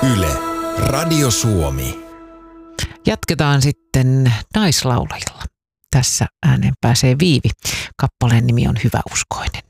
Yle, Radio Suomi. Jatketaan sitten naislaulajilla. Tässä ääneen pääsee Viivi. Kappaleen nimi on Hyväuskoinen.